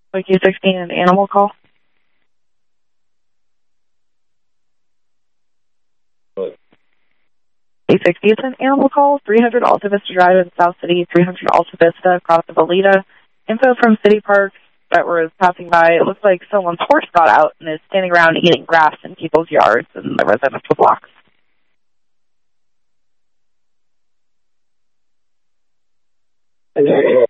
OQ16, an animal call. 860, it's an animal call. 300 Alta Vista Drive in South City, 300 Alta Vista across the Valita. Info from City Park that was passing by. It looks like someone's horse got out and is standing around eating grass in people's yards in the residential blocks. Hello.